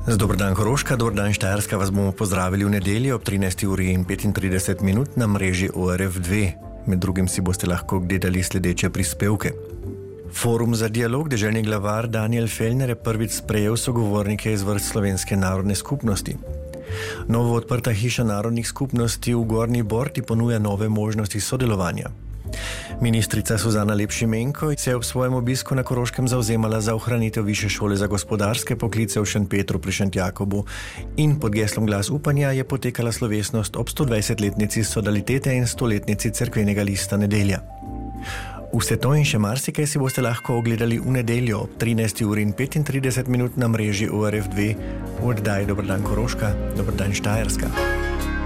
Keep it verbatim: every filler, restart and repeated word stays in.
Z dober dan Koroška, dober dan Štajerska vas bomo pozdravili v nedeljo ob trinajsti uri in petintrideset minut na mreži O R F dve. Med drugim si boste lahko gledali sledeče prispevke. Forum za dialog deželni glavar Daniel Fellner je prvič sprejel sogovornike iz vrst Slovenske narodne skupnosti. Novo odprta hiša narodnih skupnosti v Gornji Borti ponuja nove možnosti sodelovanja. Ministrica Suzana Lep Šimenko se je ob svojem obisku na Koroškem zavzemala za ohranitev Višje šole za gospodarske poklice v Šentpetru pri Šentjakobu in pod geslom Glas upanja je potekala slovesnost ob stodvajsetletnici sodalitete in stoletnici cerkvenega lista Nedelja. Vse to in še marsikaj si boste lahko ogledali v nedeljo ob trinajsti uri in petintrideset minut na mreži O R F dve v oddaji Dober dan Koroška, Dober dan Štajerska.